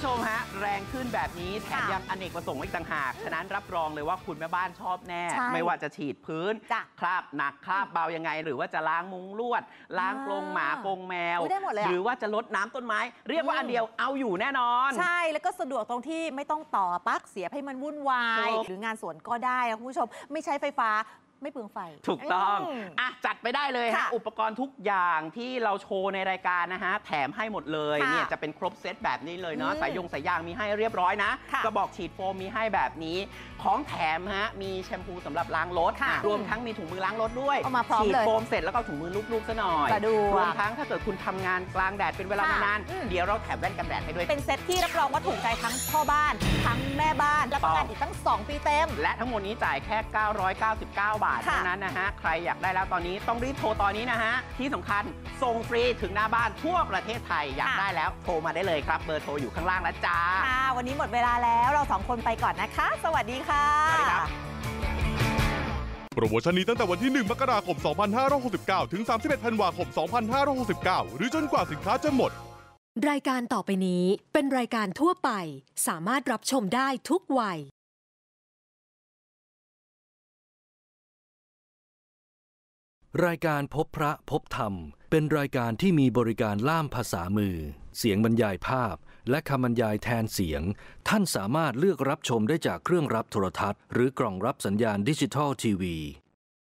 ชมฮะแรงขึ้นแบบนี้แถมยังอเนกประสงค์อีกต่างหากฉะนั้นรับรองเลยว่าคุณแม่บ้านชอบแน่ไม่ว่าจะฉีดพื้นคราบหนักคราบเบายังไงหรือว่าจะล้างมุ้งลวดล้างกรงหมากรงแมวหรือว่าจะลดน้ำต้นไม้เรียกว่าอันเดียวเอาอยู่แน่นอนใช่แล้วก็สะดวกตรงที่ไม่ต้องต่อปลั๊กเสียบให้มันวุ่นวายหรืองานสวนก็ได้นะคุณผู้ชมไม่ใช้ไฟฟ้าไม่เปลืองไฟถูกต้องจัดไปได้เลยฮะอุปกรณ์ทุกอย่างที่เราโชว์ในรายการนะฮะแถมให้หมดเลยเนี่ยจะเป็นครบเซตแบบนี้เลยเนาะสายยางมีให้เรียบร้อยนะกระบอกฉีดโฟมมีให้แบบนี้ของแถมฮะมีแชมพูสำหรับล้างรถรวมทั้งมีถุงมือล้างรถด้วยฉีดโฟมเสร็จแล้วก็ถุงมือลูบๆซะหน่อยรวมทั้งถ้าเกิดคุณทำงานกลางแดดเป็นเวลานานๆเดี๋ยวเราแถมแว่นกันแดดให้ด้วยเป็นเซตที่รับรองว่าถูกใจทั้งพ่อบ้านทั้งแม่บ้านรับประกันอีกตั้ง2 ปีเต็มและทั้งหมดนี้จ่ายแค่999 บาทเท่านั้นนะฮะใครอยากได้แล้วตอนนี้ต้องรีบโทรตอนนี้นะฮะที่สำคัญส่งฟรีถึงหน้าบ้านทั่วประเทศไทยอยากได้แล้วโทรมาได้เลยครับเบอร์โทรอยู่ข้างล่างนะจ๊ะวันนี้หมดเวลาแล้วเรา2 คนไปก่อนนะคะสวัสดีค่ะสวัสดีครับโปรโมชั่นนี้ตั้งแต่วันที่1 มกราคม 2569 ถึง 31 ธันวาคม 2569 หรือจนกว่าสินค้าจะหมดรายการต่อไปนี้เป็นรายการทั่วไปสามารถรับชมได้ทุกวัยรายการพบพระพบธรรมเป็นรายการที่มีบริการล่ามภาษามือเสียงบรรยายภาพและคำบรรยายแทนเสียงท่านสามารถเลือกรับชมได้จากเครื่องรับโทรทัศน์หรือกล่องรับสัญญาณดิจิทัลทีวี